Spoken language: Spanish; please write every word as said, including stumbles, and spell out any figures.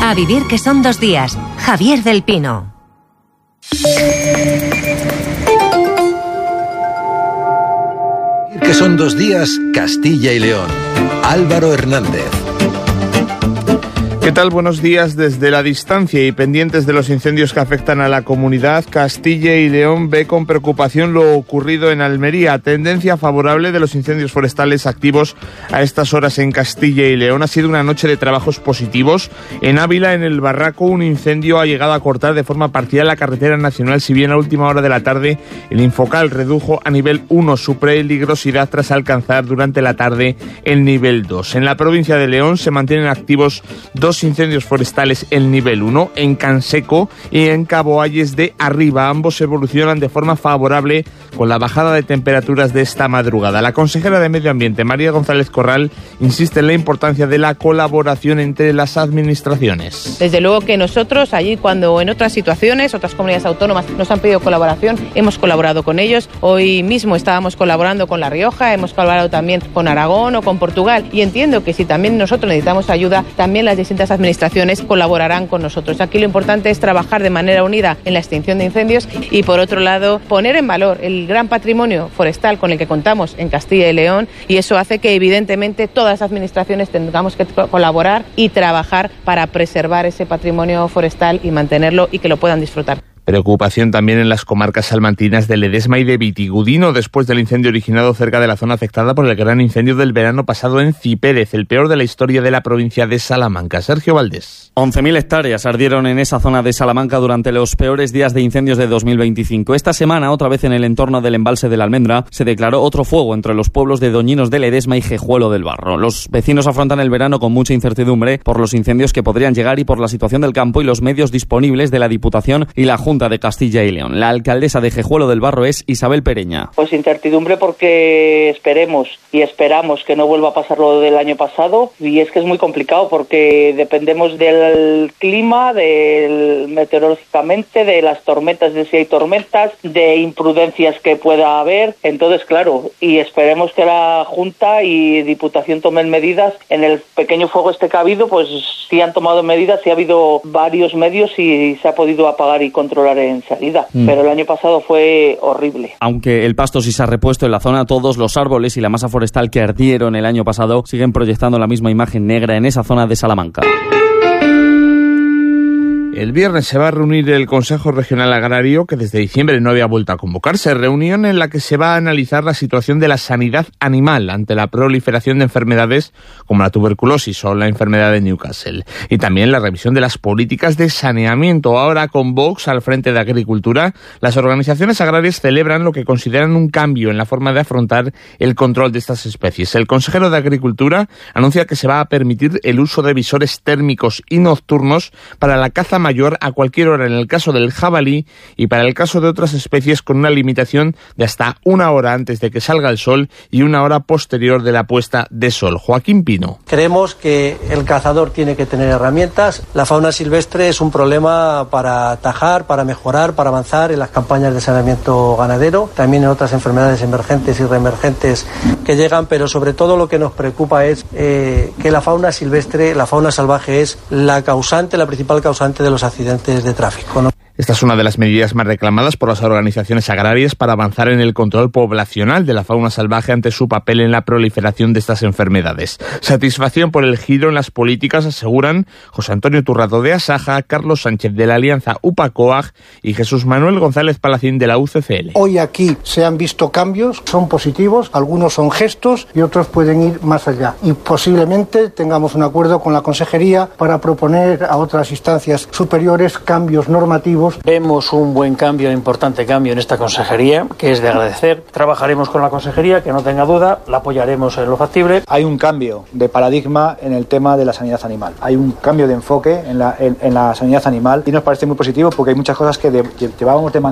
A vivir que son dos días. Javier del Pino. Que son dos días, Castilla y León. Álvaro Hernández. ¿Qué tal? Buenos días. Desde la distancia y pendientes de los incendios que afectan a la comunidad, Castilla y León ve con preocupación lo ocurrido en Almería. Tendencia favorable de los incendios forestales activos a estas horas en Castilla y León. Ha sido una noche de trabajos positivos. En Ávila, en el Barraco, un incendio ha llegado a cortar de forma parcial la carretera nacional, si bien a última hora de la tarde el Infocal redujo a nivel uno su peligrosidad tras alcanzar durante la tarde el nivel dos. En la provincia de León se mantienen activos dos incendios forestales el nivel uno, en Canseco y en Cabo Ayes de Arriba. Ambos evolucionan de forma favorable con la bajada de temperaturas de esta madrugada. La consejera de Medio Ambiente, María González Corral, insiste en la importancia de la colaboración entre las administraciones. Desde luego que nosotros, allí cuando en otras situaciones, otras comunidades autónomas nos han pedido colaboración, hemos colaborado con ellos. Hoy mismo estábamos colaborando con La Rioja, hemos colaborado también con Aragón o con Portugal, y entiendo que si también nosotros necesitamos ayuda, también las distintas administraciones colaborarán con nosotros. Aquí lo importante es trabajar de manera unida en la extinción de incendios y, por otro lado, poner en valor el gran patrimonio forestal con el que contamos en Castilla y León, y eso hace que evidentemente todas las administraciones tengamos que colaborar y trabajar para preservar ese patrimonio forestal y mantenerlo y que lo puedan disfrutar. Preocupación también en las comarcas salmantinas de Ledesma y de Vitigudino después del incendio originado cerca de la zona afectada por el gran incendio del verano pasado en Cipérez, el peor de la historia de la provincia de Salamanca. Sergio Valdés. once mil hectáreas ardieron en esa zona de Salamanca durante los peores días de incendios de dos mil veinticinco. Esta semana, otra vez en el entorno del embalse de la Almendra, se declaró otro fuego entre los pueblos de Doñinos de Ledesma y Jejuelo del Barro. Los vecinos afrontan el verano con mucha incertidumbre por los incendios que podrían llegar y por la situación del campo y los medios disponibles de la Diputación y la Junta de Castilla y León. La alcaldesa de Jejuelo del Barro es Isabel Pereña. Pues incertidumbre porque esperemos y esperamos que no vuelva a pasar lo del año pasado, y es que es muy complicado porque dependemos del clima, del meteorológicamente, de las tormentas, de si hay tormentas, de imprudencias que pueda haber. Entonces, claro, y esperemos que la Junta y Diputación tomen medidas. En el pequeño fuego este que ha habido, pues sí han tomado medidas, sí ha habido varios medios y se ha podido apagar y controlar en salida, mm. pero el año pasado fue horrible. Aunque el pasto sí se ha repuesto en la zona, todos los árboles y la masa forestal que ardieron el año pasado siguen proyectando la misma imagen negra en esa zona de Salamanca. El viernes se va a reunir el Consejo Regional Agrario, que desde diciembre no había vuelto a convocarse, reunión en la que se va a analizar la situación de la sanidad animal ante la proliferación de enfermedades como la tuberculosis o la enfermedad de Newcastle, y también la revisión de las políticas de saneamiento. Ahora, con Vox al frente de Agricultura, las organizaciones agrarias celebran lo que consideran un cambio en la forma de afrontar el control de estas especies. El consejero de Agricultura anuncia que se va a permitir el uso de visores térmicos y nocturnos para la caza mayor a cualquier hora en el caso del jabalí y para el caso de otras especies con una limitación de hasta una hora antes de que salga el sol y una hora posterior de la puesta de sol. Joaquín Pino. Creemos que el cazador tiene que tener herramientas. La fauna silvestre es un problema para atajar, para mejorar, para avanzar en las campañas de saneamiento ganadero, también en otras enfermedades emergentes y reemergentes que llegan, pero sobre todo lo que nos preocupa es eh, que la fauna silvestre, la fauna salvaje es la causante, la principal causante de los accidentes de tráfico, ¿no? Esta es una de las medidas más reclamadas por las organizaciones agrarias para avanzar en el control poblacional de la fauna salvaje ante su papel en la proliferación de estas enfermedades. Satisfacción por el giro en las políticas, aseguran José Antonio Turrado de Asaja, Carlos Sánchez de la Alianza UPA-COAG y Jesús Manuel González Palacín de la U C C L. Hoy aquí se han visto cambios, son positivos, algunos son gestos y otros pueden ir más allá. Y posiblemente tengamos un acuerdo con la Consejería para proponer a otras instancias superiores cambios normativos. Vemos un buen cambio, un importante cambio en esta consejería, que es de agradecer. Trabajaremos con la consejería, que no tenga duda, la apoyaremos en lo factible. Hay un cambio de paradigma en el tema de la sanidad animal. Hay un cambio de enfoque en la, en, en la sanidad animal y nos parece muy positivo porque hay muchas cosas que de, llevábamos de manera